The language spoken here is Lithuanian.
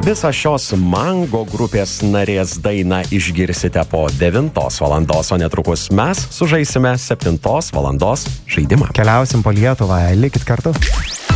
Visą šios Mango grupės narės dainą išgirsite po 9 valandos, o netrukus mes sužaisime 7 valandos žaidimą. Keliausim po Lietuvą, likit kartu.